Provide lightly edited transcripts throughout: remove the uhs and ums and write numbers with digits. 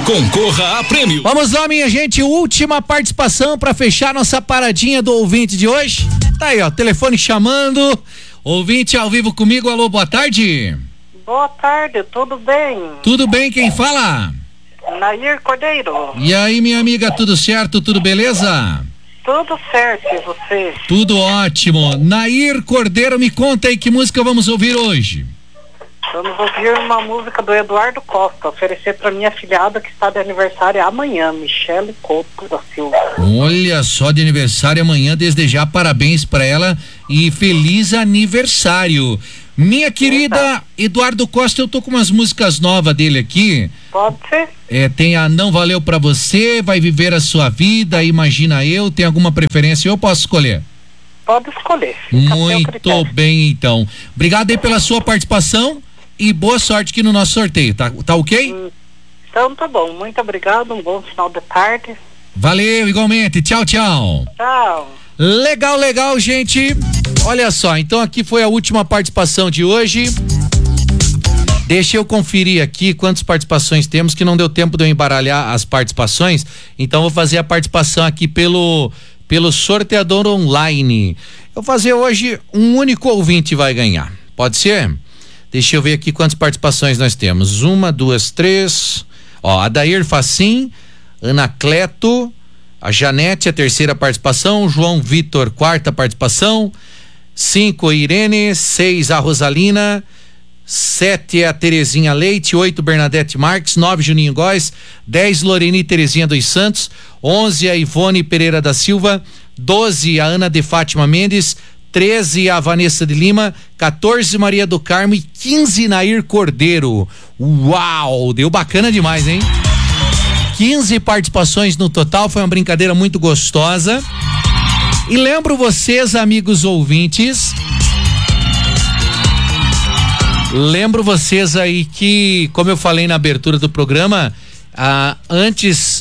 concorra a prêmio. Vamos lá, minha gente, última participação para fechar nossa paradinha do ouvinte de hoje. Tá aí, ó, telefone chamando. Ouvinte ao vivo comigo, alô, boa tarde. Boa tarde, tudo bem? Tudo bem, quem fala? Nair Cordeiro. E aí, minha amiga, tudo certo, tudo beleza? Tudo certo, e você? Tudo ótimo. Nair Cordeiro, me conta aí que música vamos ouvir hoje. Vamos ouvir uma música do Eduardo Costa, oferecer para minha filhada que está de aniversário amanhã, Michele Couto da Silva. Olha só, de aniversário amanhã, desde já parabéns para ela e feliz aniversário. Minha querida Eduardo Costa, eu tô com umas músicas novas dele aqui. Pode ser? Tem a Não Valeu Pra Você, Vai Viver a Sua Vida, Imagina Eu, tem alguma preferência? Eu posso escolher? Pode escolher. Muito bem, então. Obrigado aí pela sua participação e boa sorte aqui no nosso sorteio, tá ok? Então tá bom, muito obrigado, um bom final de tarde. Valeu, igualmente, tchau, tchau. Tchau. Legal, gente. Olha só, então aqui foi a última participação de hoje. Deixa eu conferir aqui quantas participações temos, que não deu tempo de eu embaralhar as participações, então vou fazer a participação aqui pelo sorteador online. Eu vou fazer hoje, um único ouvinte vai ganhar, pode ser? Deixa eu ver aqui quantas participações nós temos. 1, 2, 3. Ó, Adair Facim, Anacleto, a Janete, a terceira participação, João Vitor, quarta participação, 5, Irene, 6, a Rosalina, 7 é a Terezinha Leite, 8 Bernadette Marques, 9 Juninho Góes, 10 Loreni Terezinha dos Santos, 11 a Ivone Pereira da Silva, 12 a Ana de Fátima Mendes, 13 a Vanessa de Lima, 14 Maria do Carmo e 15 Nair Cordeiro. Uau, deu bacana demais, hein? 15 participações no total, foi uma brincadeira muito gostosa. E lembro vocês, amigos ouvintes, aí que, como eu falei na abertura do programa, antes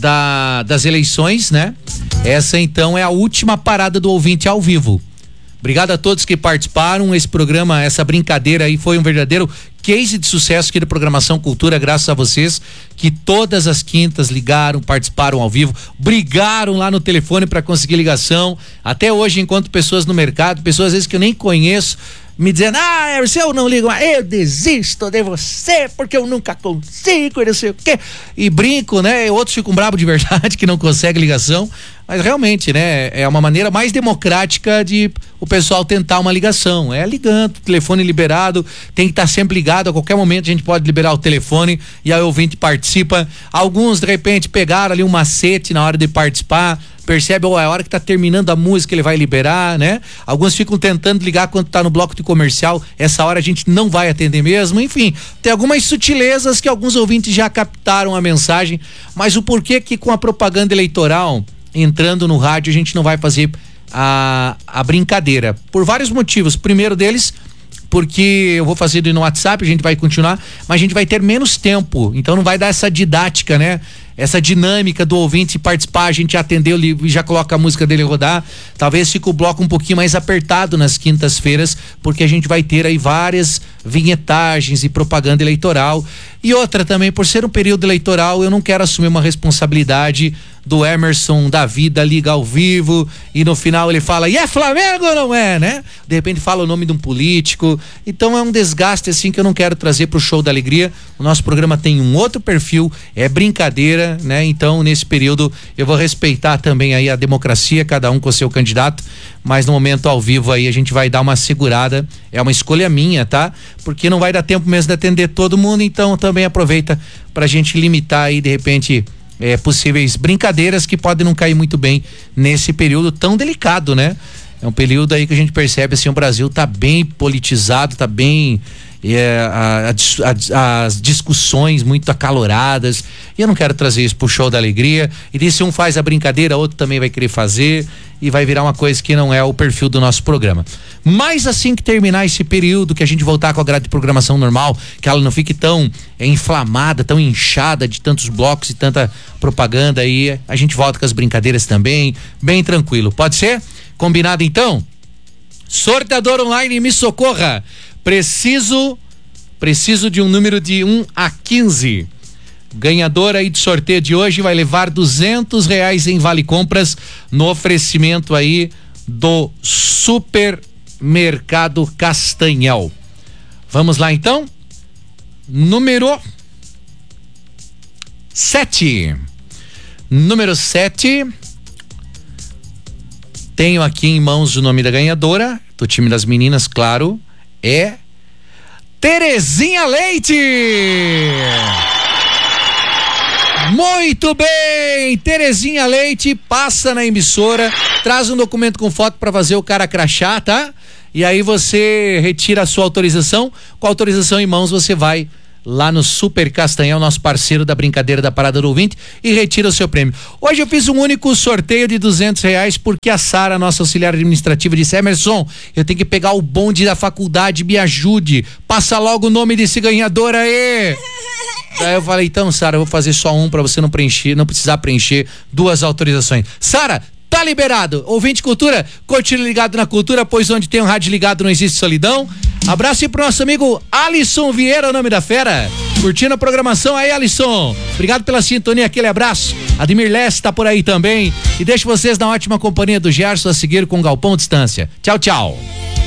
das eleições, né? Essa então é a última parada do ouvinte ao vivo. Obrigado a todos que participaram. Esse programa, essa brincadeira aí foi um verdadeiro case de sucesso aqui da Programação Cultura, graças a vocês que todas as quintas ligaram, participaram ao vivo, brigaram lá no telefone para conseguir ligação. Até hoje, enquanto pessoas no mercado, pessoas às vezes que eu nem conheço, me dizendo, se eu não ligo, eu desisto de você, porque eu nunca consigo, não sei o quê. E brinco, né? Outros ficam bravos de verdade, que não conseguem ligação. Mas realmente, né? É uma maneira mais democrática de o pessoal tentar uma ligação. É ligando, telefone liberado, tem que estar sempre ligado, a qualquer momento a gente pode liberar o telefone e aí o ouvinte participa. Alguns, de repente, pegaram ali um macete na hora de participar, percebe, a hora que tá terminando a música ele vai liberar, né? Alguns ficam tentando ligar quando tá no bloco de comercial, essa hora a gente não vai atender mesmo, enfim, tem algumas sutilezas que alguns ouvintes já captaram a mensagem, mas o porquê que com a propaganda eleitoral entrando no rádio a gente não vai fazer a brincadeira? Por vários motivos. Primeiro deles, porque eu vou fazer no WhatsApp, a gente vai continuar, mas a gente vai ter menos tempo, então não vai dar essa didática, né? Essa dinâmica do ouvinte participar, a gente já atendeu e já coloca a música dele rodar. Talvez fique o bloco um pouquinho mais apertado nas quintas-feiras, porque a gente vai ter aí várias vinhetagens e propaganda eleitoral. E outra também, por ser um período eleitoral, eu não quero assumir uma responsabilidade do Emerson da vida, liga ao vivo e no final ele fala, e é Flamengo ou não é, né? De repente fala o nome de um político. Então é um desgaste assim que eu não quero trazer pro Show da Alegria. O nosso programa tem um outro perfil, é brincadeira, né? Então nesse período eu vou respeitar também aí a democracia, cada um com o seu candidato, mas no momento ao vivo aí a gente vai dar uma segurada, é uma escolha minha, tá? Porque não vai dar tempo mesmo de atender todo mundo, então também aproveita pra gente limitar aí de repente possíveis brincadeiras que podem não cair muito bem nesse período tão delicado, né? É um período aí que a gente percebe assim, o Brasil tá bem politizado, tá bem as discussões muito acaloradas, e eu não quero trazer isso pro Show da Alegria, e se um faz a brincadeira, outro também vai querer fazer, e vai virar uma coisa que não é o perfil do nosso programa. Mas assim que terminar esse período, que a gente voltar com a grade de programação normal, que ela não fique tão inflamada, tão inchada de tantos blocos e tanta propaganda aí, a gente volta com as brincadeiras também, bem tranquilo, pode ser? Combinado então? Sorteador online, me socorra. Preciso de um número de 1 a 15. Ganhador aí de sorteio de hoje vai levar R$200 em vale compras no oferecimento aí do Supermercado Castanhal. Vamos lá então? Número 7. Número 7. Tenho aqui em mãos o nome da ganhadora, do time das meninas, claro, é Terezinha Leite. Muito bem, Terezinha Leite, passa na emissora, traz um documento com foto para fazer o cara crachá, tá? E aí você retira a sua autorização, com a autorização em mãos você vai lá no Super Castanhal, nosso parceiro da brincadeira da Parada do Ouvinte, e retira o seu prêmio. Hoje eu fiz um único sorteio de R$200 porque a Sara, nossa auxiliar administrativa, disse: Emerson, eu tenho que pegar o bonde da faculdade, me ajude, passa logo o nome desse ganhador aí. Aí eu falei: então, Sara, eu vou fazer só um pra você não precisar preencher 2 autorizações. Sara, tá liberado. Ouvinte Cultura, continue ligado na Cultura, pois onde tem um rádio ligado não existe solidão. Abraço aí pro nosso amigo Alisson Vieira, o nome da fera. Curtindo a programação aí, Alisson. Obrigado pela sintonia, aquele abraço. Admir Leste tá por aí também. E deixo vocês na ótima companhia do Gerson, a seguir com Galpão Distância. Tchau, tchau.